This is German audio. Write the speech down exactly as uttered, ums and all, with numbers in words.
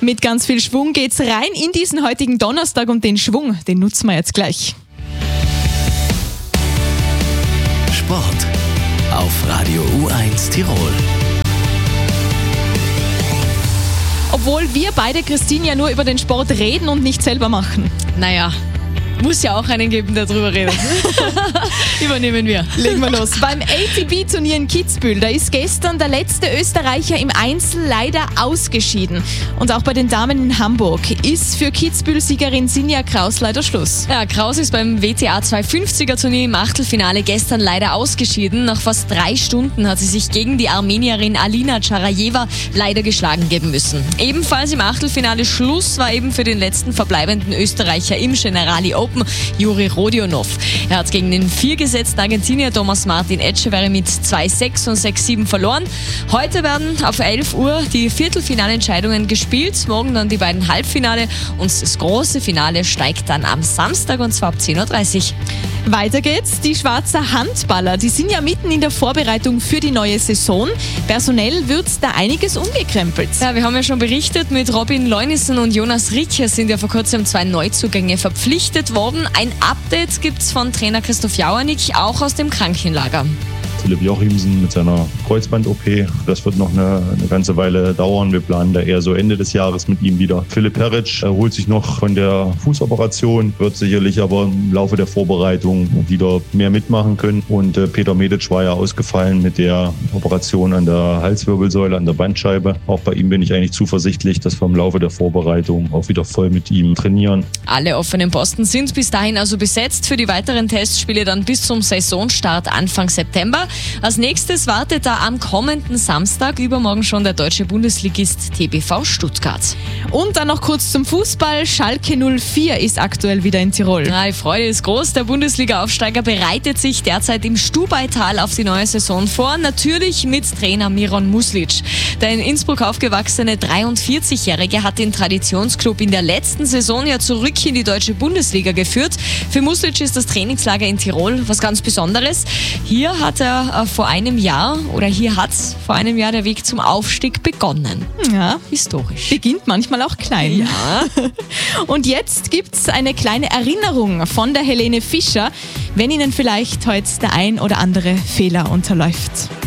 Mit ganz viel Schwung geht's rein in diesen heutigen Donnerstag und den Schwung, den nutzen wir jetzt gleich. Sport auf Radio U eins Tirol. Obwohl wir beide, Christine, ja nur über den Sport reden und nicht selber machen. Naja, muss ja auch einen geben, der drüber redet. Übernehmen wir. Legen wir los. Beim A T P-Turnier in Kitzbühel, da ist gestern der letzte Österreicher im Einzel leider ausgeschieden. Und auch bei den Damen in Hamburg ist für Kitzbühel-Siegerin Sinja Kraus leider Schluss. Ja, Kraus ist beim W T A zweihundertfünfziger-Turnier im Achtelfinale gestern leider ausgeschieden. Nach fast drei Stunden hat sie sich gegen die Armenierin Alina Tscharajeva leider geschlagen geben müssen. Ebenfalls im Achtelfinale Schluss war eben für den letzten verbleibenden Österreicher im Generali Open, Juri Rodionov. Er hat gegen den vier gesetzten Argentinier Thomas Martin Etcheverry mit zwei sechs und sechs sieben verloren. Heute werden auf elf Uhr die Viertelfinalentscheidungen gespielt, morgen dann die beiden Halbfinale und das große Finale steigt dann am Samstag und zwar ab zehn Uhr dreißig. Weiter geht's. Die Schwarzer Handballer, die sind ja mitten in der Vorbereitung für die neue Saison. Personell wird da einiges umgekrempelt. Ja, wir haben ja schon berichtet, mit Robin Leunissen und Jonas Richer sind ja vor kurzem zwei Neuzugänge verpflichtet worden. Ein Update gibt's von Trainer Christoph Jauernick, auch aus dem Krankenlager. Philipp Jochimsen mit seiner Kreuzband-O P. Das wird noch eine, eine ganze Weile dauern. Wir planen da eher so Ende des Jahres mit ihm wieder. Philipp Peric erholt sich noch von der Fußoperation, wird sicherlich aber im Laufe der Vorbereitung wieder mehr mitmachen können. Und äh, Peter Medic war ja ausgefallen mit der Operation an der Halswirbelsäule, an der Bandscheibe. Auch bei ihm bin ich eigentlich zuversichtlich, dass wir im Laufe der Vorbereitung auch wieder voll mit ihm trainieren. Alle offenen Posten sind bis dahin also besetzt. Für die weiteren Testspiele dann bis zum Saisonstart Anfang September. Als nächstes wartet da am kommenden Samstag übermorgen schon der deutsche Bundesligist T B V Stuttgart. Und dann noch kurz zum Fußball. Schalke null vier ist aktuell wieder in Tirol. Ja, die Freude ist groß. Der Bundesliga-Aufsteiger bereitet sich derzeit im Stubaital auf die neue Saison vor. Natürlich mit Trainer Miron Muslic. Der in Innsbruck aufgewachsene dreiundvierzigjährige hat den Traditionsclub in der letzten Saison ja zurück in die deutsche Bundesliga geführt. Für Muslic ist das Trainingslager in Tirol was ganz Besonderes. Hier hat er vor einem Jahr oder hier hat vor einem Jahr der Weg zum Aufstieg begonnen. Ja, historisch. Beginnt manchmal auch klein. Ja. Und jetzt gibt's eine kleine Erinnerung von der Helene Fischer, wenn Ihnen vielleicht heute der ein oder andere Fehler unterläuft.